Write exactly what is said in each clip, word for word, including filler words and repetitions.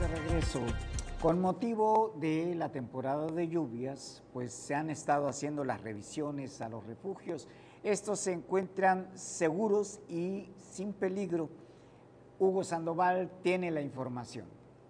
de regreso. Con motivo de la temporada de lluvias, pues se han estado haciendo las revisiones a los refugios. Estos se encuentran seguros y sin peligro. Hugo Sandoval tiene la información.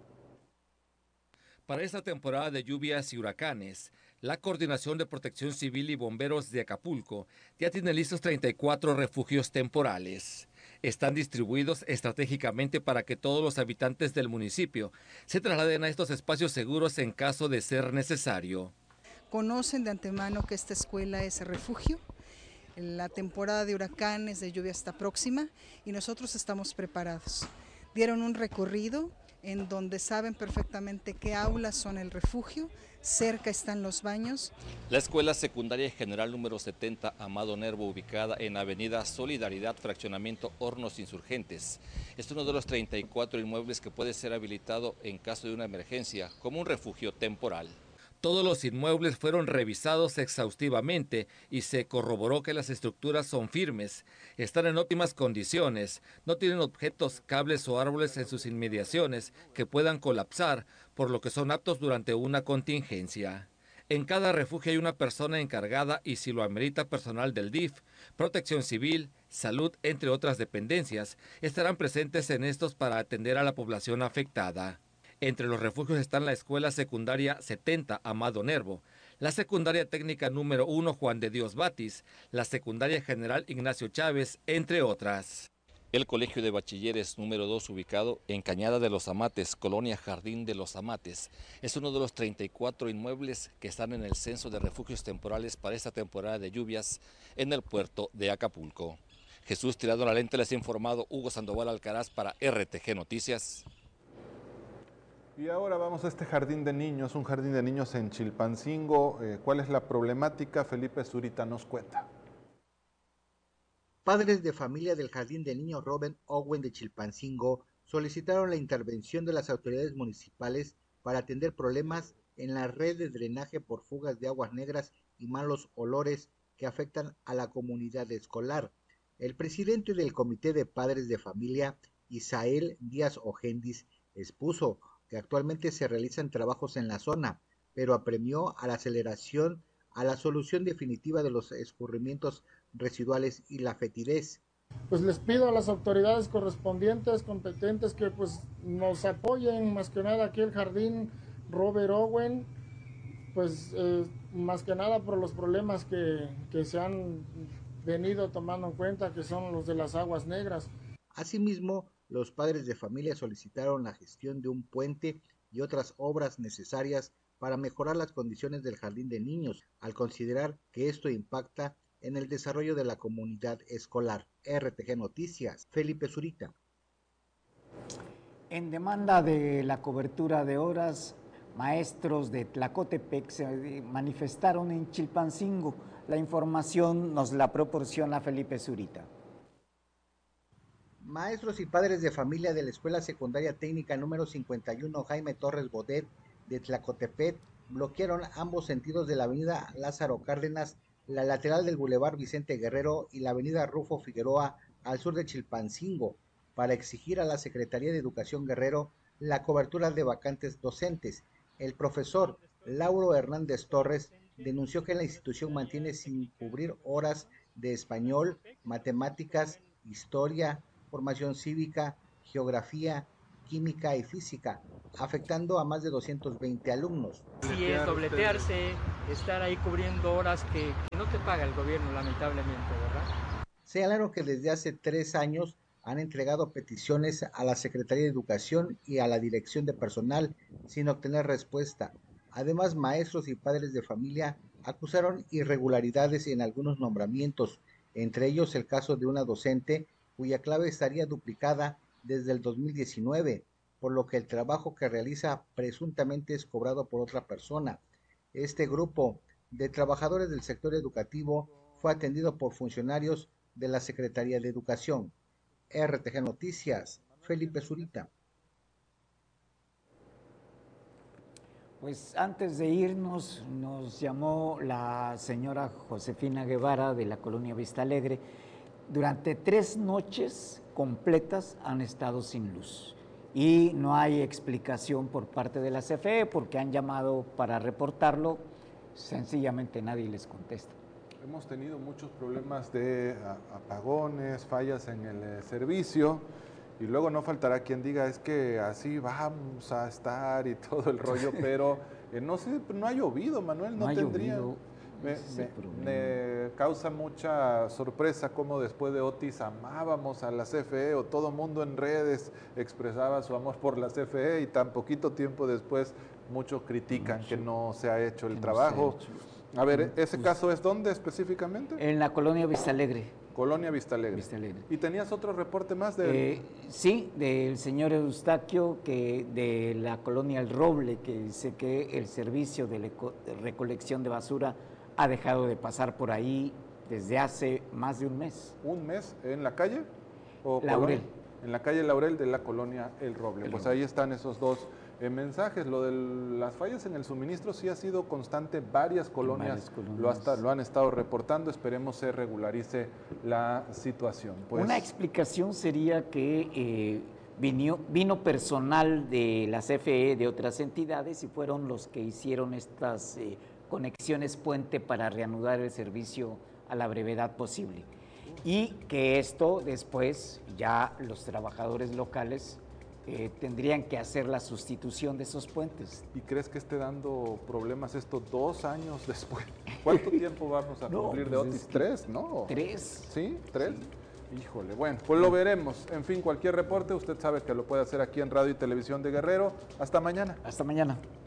Para esta temporada de lluvias y huracanes, la Coordinación de Protección Civil y Bomberos de Acapulco ya tiene listos treinta y cuatro refugios temporales. Están distribuidos estratégicamente para que todos los habitantes del municipio se trasladen a estos espacios seguros en caso de ser necesario. Conocen de antemano que esta escuela es refugio. La temporada de huracanes, de lluvia está próxima y nosotros estamos preparados. Dieron un recorrido en donde saben perfectamente qué aulas son el refugio, cerca están los baños. La Escuela Secundaria General número setenta Amado Nervo, ubicada en Avenida Solidaridad, Fraccionamiento Hornos Insurgentes, es uno de los treinta y cuatro inmuebles que puede ser habilitado en caso de una emergencia como un refugio temporal. Todos los inmuebles fueron revisados exhaustivamente y se corroboró que las estructuras son firmes, están en óptimas condiciones, no tienen objetos, cables o árboles en sus inmediaciones que puedan colapsar, por lo que son aptos durante una contingencia. En cada refugio hay una persona encargada y, si lo amerita, personal del D I F, Protección Civil, Salud, entre otras dependencias, estarán presentes en estos para atender a la población afectada. Entre los refugios están la Escuela Secundaria setenta Amado Nervo, la Secundaria Técnica número uno Juan de Dios Batis, la Secundaria General Ignacio Chávez, entre otras. El Colegio de Bachilleres número dos, ubicado en Cañada de los Amates, Colonia Jardín de los Amates, es uno de los treinta y cuatro inmuebles que están en el censo de refugios temporales para esta temporada de lluvias en el puerto de Acapulco. Jesús Tirado la Lente les ha informado. Hugo Sandoval Alcaraz para R T G Noticias. Y ahora vamos a este jardín de niños, un jardín de niños en Chilpancingo. Eh, ¿Cuál es la problemática? Felipe Zurita nos cuenta. Padres de familia del jardín de niños Robert Owen de Chilpancingo solicitaron la intervención de las autoridades municipales para atender problemas en la red de drenaje por fugas de aguas negras y malos olores que afectan a la comunidad escolar. El presidente del Comité de Padres de Familia, Isael Díaz Ojendis, expuso que actualmente se realizan trabajos en la zona, pero apremió a la aceleración a la solución definitiva de los escurrimientos residuales y la fetidez. Pues les pido a las autoridades correspondientes, competentes, que pues nos apoyen, más que nada aquí el jardín Robert Owen, pues eh, más que nada por los problemas que, que se han venido tomando en cuenta, que son los de las aguas negras. Asimismo, los padres de familia solicitaron la gestión de un puente y otras obras necesarias para mejorar las condiciones del jardín de niños, al considerar que esto impacta en el desarrollo de la comunidad escolar. R T G Noticias, Felipe Zurita. En demanda de la cobertura de horas, maestros de Tlacotepec se manifestaron en Chilpancingo. La información nos la proporciona Felipe Zurita. Maestros y padres de familia de la Escuela Secundaria Técnica número cincuenta y uno Jaime Torres Bodet de Tlacotepec bloquearon ambos sentidos de la avenida Lázaro Cárdenas, la lateral del Boulevard Vicente Guerrero y la avenida Rufo Figueroa al sur de Chilpancingo para exigir a la Secretaría de Educación Guerrero la cobertura de vacantes docentes. El profesor Lauro Hernández Torres denunció que la institución mantiene sin cubrir horas de español, matemáticas, historia, formación cívica, geografía, química y física, afectando a más de doscientos veinte alumnos. Sí, es dobletearse, estar ahí cubriendo horas que, que no te paga el gobierno, lamentablemente, ¿verdad? Señalaron que desde hace tres años han entregado peticiones a la Secretaría de Educación y a la Dirección de Personal sin obtener respuesta. Además, maestros y padres de familia acusaron irregularidades en algunos nombramientos, entre ellos el caso de una docente cuya clave estaría duplicada desde el dos mil diecinueve, por lo que el trabajo que realiza presuntamente es cobrado por otra persona. Este grupo de trabajadores del sector educativo fue atendido por funcionarios de la Secretaría de Educación. R T G Noticias, Felipe Zurita. Pues antes de irnos, nos llamó la señora Josefina Guevara de la colonia Vista Alegre. Durante tres noches completas han estado sin luz y no hay explicación por parte de la C F E porque han llamado para reportarlo, sencillamente nadie les contesta. Hemos tenido muchos problemas de apagones, fallas en el eh, servicio, y luego no faltará quien diga es que así vamos a estar y todo el rollo, pero eh, no sé, no ha llovido, Manuel, no, no tendría. Me, me, me causa mucha sorpresa cómo después de Otis amábamos a la C F E, o todo mundo en redes expresaba su amor por la C F E, y tan poquito tiempo después muchos critican no, que no se ha hecho el trabajo. A ver, ¿ese caso es dónde específicamente? En la colonia Vista Alegre. Colonia Vista Alegre. Vista Alegre. ¿Y tenías otro reporte más de...? Eh, sí, del señor Eustaquio, que de la colonia El Roble, que dice que el servicio de, de recolección de basura ha dejado de pasar por ahí desde hace más de un mes. ¿Un mes en la calle? ¿O Laurel. Colonia? En la calle Laurel de la colonia El Roble. El pues Roble. Ahí están esos dos eh, mensajes. Lo de las fallas en el suministro sí ha sido constante. Varias colonias, varias colonias. Lo, hasta, lo han estado reportando. Esperemos se regularice la situación. Pues, una explicación sería que eh, vino, vino personal de la C F E de otras entidades y fueron los que hicieron estas eh, conexiones puente para reanudar el servicio a la brevedad posible. Y que esto después ya los trabajadores locales eh, tendrían que hacer la sustitución de esos puentes. ¿Y crees que esté dando problemas esto dos años después? ¿Cuánto tiempo vamos a no, cumplir de pues Otis? Es ¿Tres, no? ¿Tres? ¿Sí? ¿Tres? Sí. Híjole, bueno, pues lo veremos. En fin, cualquier reporte usted sabe que lo puede hacer aquí en Radio y Televisión de Guerrero. Hasta mañana. Hasta mañana.